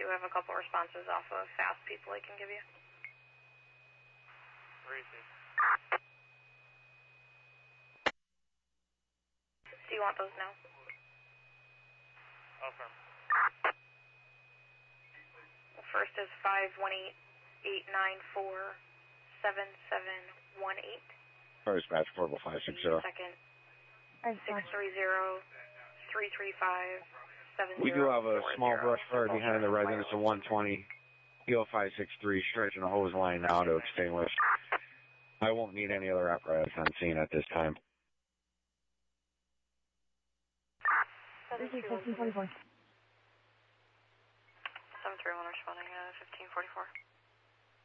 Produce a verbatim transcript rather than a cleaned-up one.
two have a couple responses off of fast people I can give you. Where is he? Do you want those now? Affirm. The first is five one eight, eight nine four, seven seven one eight. First batch, portable five six zero. Second, six three zero, three three five, seven zero. We do have a small brush fire behind the residence of one twenty, E O five six three, stretching a hose line now to extinguish. I won't need any other apparatus on scene at this time. seven three one responding, uh, fifteen forty-four.